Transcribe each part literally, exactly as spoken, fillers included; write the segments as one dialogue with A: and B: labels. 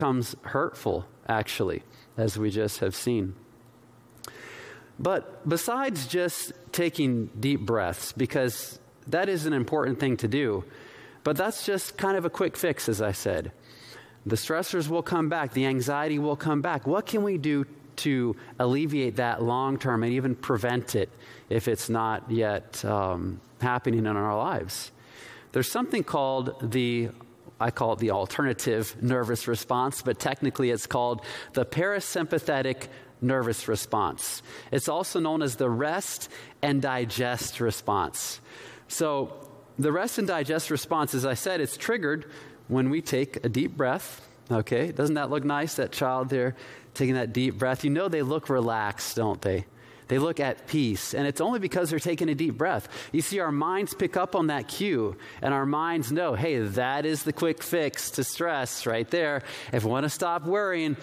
A: becomes hurtful, actually, as we just have seen. But besides just taking deep breaths, because that is an important thing to do, but that's just kind of a quick fix, as I said. The stressors will come back. The anxiety will come back. What can we do to alleviate that long term and even prevent it if it's not yet um, happening in our lives? There's something called the, I call it the alternative nervous response, but technically it's called the parasympathetic nervous response. It's also known as the rest and digest response. So the rest and digest response, as I said, it's triggered when we take a deep breath. Okay, doesn't that look nice, that child there taking that deep breath? You know they look relaxed, don't they? They look at peace, and it's only because they're taking a deep breath. You see, our minds pick up on that cue, and our minds know, hey, that is the quick fix to stress right there. If we want to stop worrying,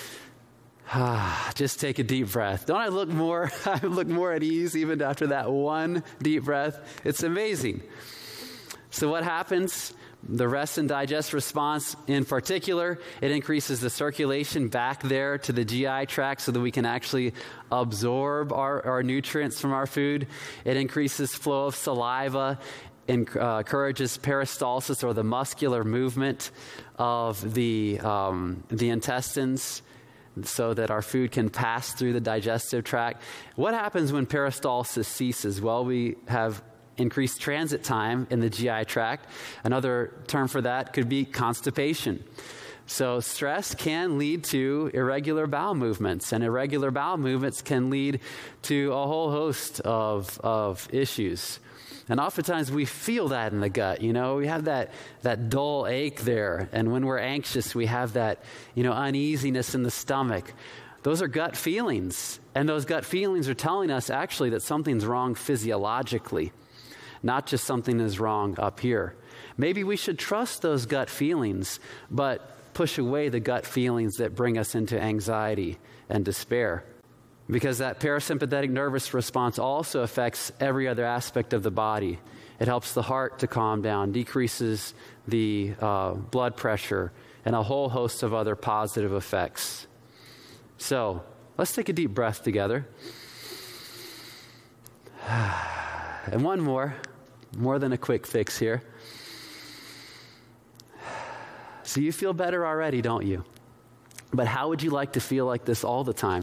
A: just take a deep breath. Don't I look more, I look more at ease even after that one deep breath? It's amazing. So what happens? The rest and digest response in particular, it increases the circulation back there to the G I tract so that we can actually absorb our, our nutrients from our food. It increases flow of saliva, and, uh, encourages peristalsis, or the muscular movement of the, um, the intestines, so that our food can pass through the digestive tract. What happens when peristalsis ceases? Well, we have increased transit time in the G I tract. Another term for that could be constipation. So stress can lead to irregular bowel movements, and irregular bowel movements can lead to a whole host of, of issues. And oftentimes we feel that in the gut, you know, we have that, that dull ache there. And when we're anxious, we have that, you know, uneasiness in the stomach. Those are gut feelings. And those gut feelings are telling us actually that something's wrong physiologically, not just something is wrong up here. Maybe we should trust those gut feelings, but push away the gut feelings that bring us into anxiety and despair. Because that parasympathetic nervous response also affects every other aspect of the body. It helps the heart to calm down, decreases the uh, blood pressure, and a whole host of other positive effects. So let's take a deep breath together. And one more, more than a quick fix here. So you feel better already, don't you? But how would you like to feel like this all the time?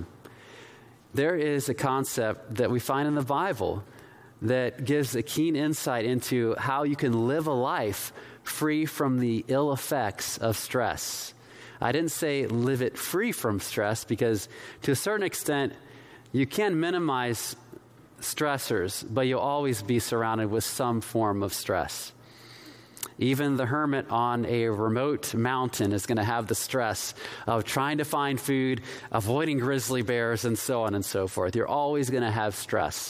A: There is a concept that we find in the Bible that gives a keen insight into how you can live a life free from the ill effects of stress. I didn't say live it free from stress, because to a certain extent, you can minimize stressors, but you'll always be surrounded with some form of stress. Even the hermit on a remote mountain is going to have the stress of trying to find food, avoiding grizzly bears, and so on and so forth. You're always going to have stress.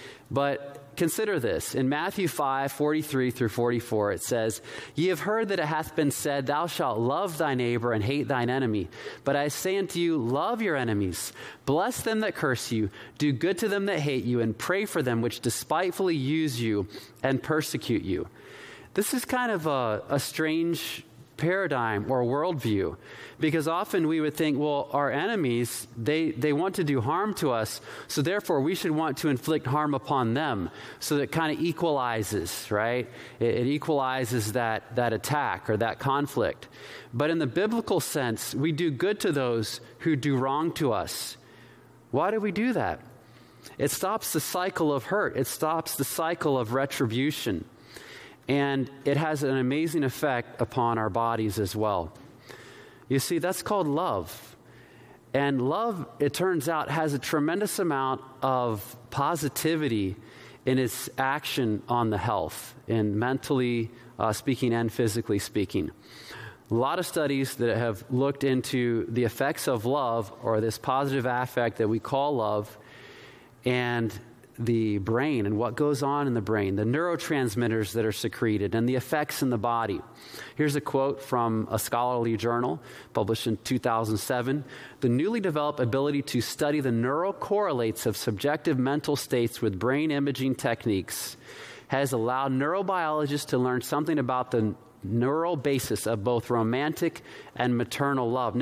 A: But consider this. In Matthew five, forty-three through forty-four, it says, "Ye have heard that it hath been said, Thou shalt love thy neighbor and hate thine enemy. But I say unto you, love your enemies, bless them that curse you, do good to them that hate you, and pray for them which despitefully use you and persecute you." This is kind of a, a strange paradigm or worldview, because often we would think, well, our enemies, they, they want to do harm to us, so therefore we should want to inflict harm upon them. So that kind of equalizes, right? It, it equalizes that, that attack or that conflict. But in the biblical sense, we do good to those who do wrong to us. Why do we do that? It stops the cycle of hurt. It stops the cycle of retribution. And it has an amazing effect upon our bodies as well. You see, that's called love. And love, it turns out, has a tremendous amount of positivity in its action on the health, in mentally uh, speaking and physically speaking. A lot of studies that have looked into the effects of love, or this positive affect that we call love, and the brain and what goes on in the brain, the neurotransmitters that are secreted, and the effects in the body. Here's a quote from a scholarly journal published in two thousand seven. "The newly developed ability to study the neural correlates of subjective mental states with brain imaging techniques has allowed neurobiologists to learn something about the neural basis of both romantic and maternal love.